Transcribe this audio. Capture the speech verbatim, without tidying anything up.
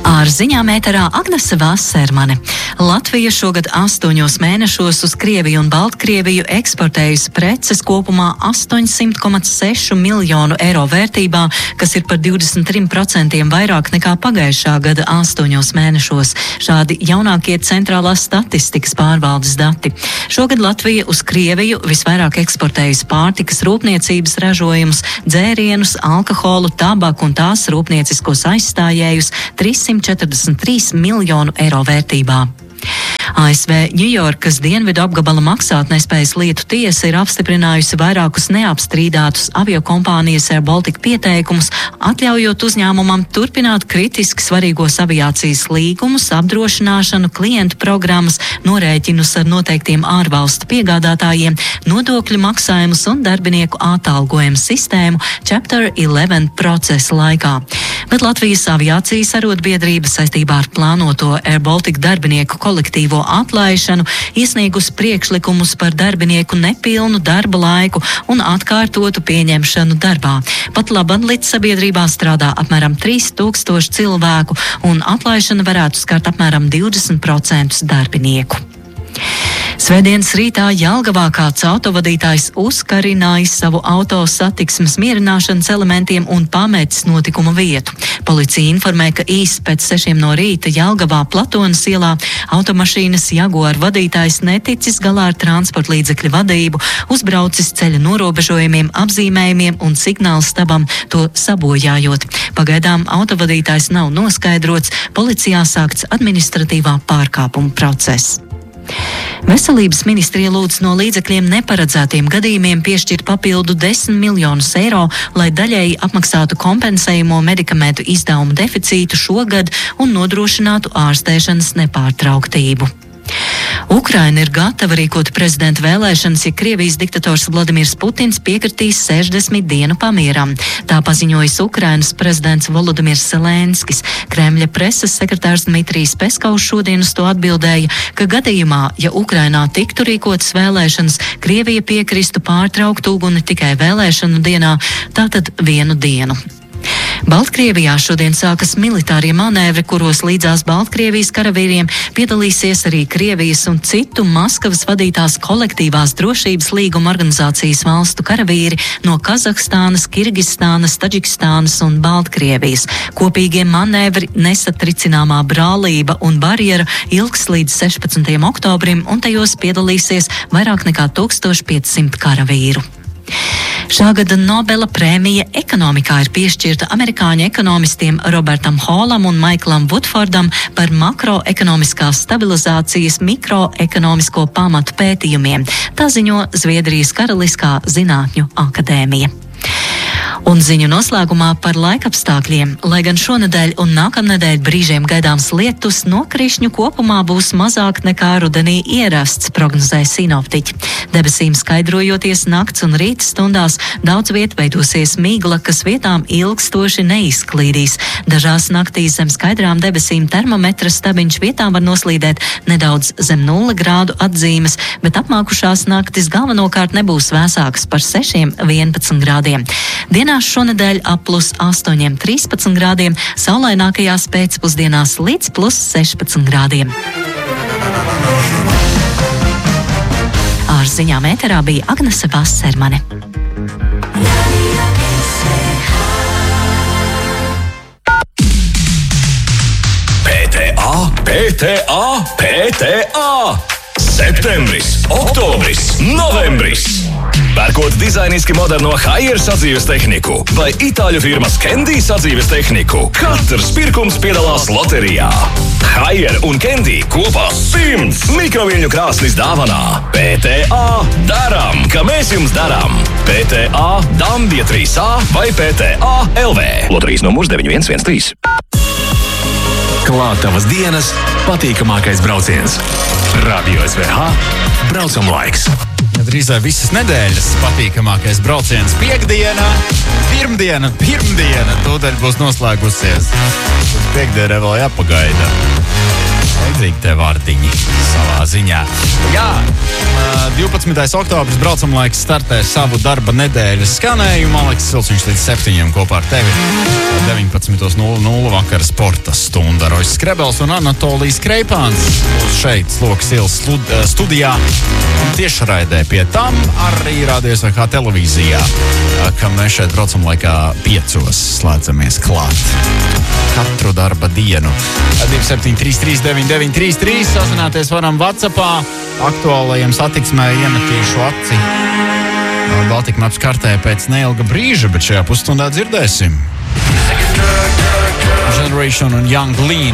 Ar ziņām ēterā Agnese Vasermane. Latvija šogad astoņos mēnešos uz Krieviju un Baltkrieviju eksportējusi preces kopumā astoņsimt komats seši miljonu eiro vērtībā, kas ir par divdesmit trim procentiem vairāk nekā pagājušā gada astoņos mēnešos. Šādi jaunākie centrālās statistikas pārvaldes dati. Šogad Latvija uz Krieviju visvairāk eksportējusi pārtikas rūpniecības ražojumus, dzērienus, alkoholu, tabaku un tās rūpnieciskos aizstājējus trīssimt četrdesmit trīs miljonu eiro vērtībā. A S V Ņujorkas dienvidu apgabala maksātnespējas lietu tiesa ir apstiprinājusi vairākus neapstrīdātus aviokompānijas Air Baltica pieteikumus, atļaujot uzņēmumam turpināt kritiski svarīgos aviācijas līgumus, apdrošināšanu, klientu programmas, norēķinus ar noteiktiem ārvalstu piegādātājiem, nodokļu maksājumus un darbinieku atalgojumu sistēmu Chapter eleven procesa laikā. Bet Latvijas aviācijas arotbiedrība saistībā ar plānoto Air Baltica darbinieku kolektīvo atlaišanu iesniegus priekšlikumus par darbinieku nepilnu darba laiku un atkārtotu pieņemšanu darbā. Pat labam līdz sabiedrībā strādā apmēram trīs tūkstoši cilvēku un atlaišana varētu skart apmēram divdesmit procentus darbinieku. Svētdienas rītā Jelgavā kāds autovadītājs uzkarinājis savu auto satiksmes mierināšanas elementiem un pametis notikuma vietu. Policija informē, ka īsi pēc sešiem no rīta Jelgavā Platonas ielā automašīnas Jaguar vadītājs neticis galā ar transporta līdzekļu vadību, uzbraucis ceļa norobežojumiem, apzīmējumiem un signālu stabam, to sabojājot. Pagaidām autovadītājs nav noskaidrots, policijā sākts administratīvā pārkāpuma process. Veselības ministrija lūdz no līdzekļiem neparedzētiem gadījumiem piešķirt papildu desmit miljonus eiro, lai daļēji apmaksātu kompensējumu medikamentu izdevumu deficītu šogad un nodrošinātu ārstēšanas nepārtrauktību. Ukraina ir gatava rīkot prezidenta vēlēšanas, ja Krievijas diktators Vladimirs Putins piekritīs sešdesmit dienu pamieram. Tā paziņojis Ukrainas prezidents Volodimirs Zelenskis. Kremļa preses sekretārs Dmitrijs Peskavs šodien uz to atbildēja, ka gadījumā, ja Ukrainā tiktu rīkotas vēlēšanas, Krievija piekristu pārtraukt uguni tikai vēlēšanu dienā, tātad vienu dienu. Baltkrievijā šodien sākas militārie manevri, kuros līdzās Baltkrievijas karavīriem piedalīsies arī Krievijas un citu Maskavas vadītās kolektīvās drošības līguma organizācijas valstu karavīri no Kazahstānas, Kirgistānas, Taģikstānas un Baltkrievijas. Kopīgie manevri, nesatricināmā brālība un barjera ilgs līdz sešpadsmitajam oktobrim, un tajos piedalīsies vairāk nekā tūkstoš piecsimt karavīru. Šā gada Nobela prēmija ekonomikā ir piešķirta amerikāņu ekonomistiem Robertam Hallam un Maiklam Woodfordam par makroekonomiskās stabilizācijas mikroekonomisko pamatu pētījumiem. Tā ziņo Zviedrijas Karaliskā zinātņu akadēmija. Un ziņu noslēgumā par laikapstākļiem. Lai gan šonedēļ un nākamnedēļ brīžiem gaidāms lietus, nokrišņu kopumā būs mazāk nekā rudenī ierasts, prognozē sinoptiķi. Debesīm skaidrojoties nakts un rīta stundās, daudz viet veidosies migla, kas vietām ilgstoši neizklīdīs. Dažās naktīs zem skaidrām debesīm termometra stabiņš vietām var noslīdēt nedaudz zem nulle grādu atzīmes, bet apmākušās naktis galvenokārt nebūs vēsākas par sešiem vienpadsmit grādiem. Dienās šonedēļ ap plus astoņiem trīspadsmit grādiem, saulainākajās pēcpusdienās līdz plus sešpadsmit grādiem. Ar ziņām ēterā bija Agnese Vasermane. P T A, P T A, P T A! Septembris, oktobris, novembris! Pērkot dizainiski moderno Haier sadzīves tehniku vai itāļu firmas Candy sadzīves tehniku, katrs pirkums piedalās loterijā. Haier un Candy kopā simts mikroviļņu krāsnis dāvanā. P T A daram, ka mēs jums daram. P T A Dambja trīs A vai P T A L V. Loterijas numurs deviņi viens viens trīs. Klāt tavas dienas patīkamākais brauciens. Radio S V H braucam laiks. Drīz vai visas nedēļas patīkamākais brauciens piekdienā, pirmdiena, pirmdiena, tūdaļ būs noslēgusies. Piekdienā vēl jāpagaida. Vajadzīgi te vārdiņi savā ziņā. Jā, divpadsmitais oktobris braucam laiks startē savu darba nedēļas skanējumu. Aleksis Silciņš līdz septiņiem kopā ar tevi. deviņpadsmit nulle nulle vakara sporta stunda. Rojas Skrebels un Anatolijs Kreipāns būs šeit Slokas ielas studijā un tiešraidē pie tam arī Radio S V H televīzijā, kam mēs šeit braucam laikā piecos slēdzamies klāt. Katru darba dienu. divi septiņi trīs trīs deviņi deviņi trīs trīs sazināties varam WhatsAppā. Aktuālajiem satiksmē iemetīšu aci Baltika Maps kartē pēc neilga brīža, bet šajā pusstundā dzirdēsim Generation un Young Lean.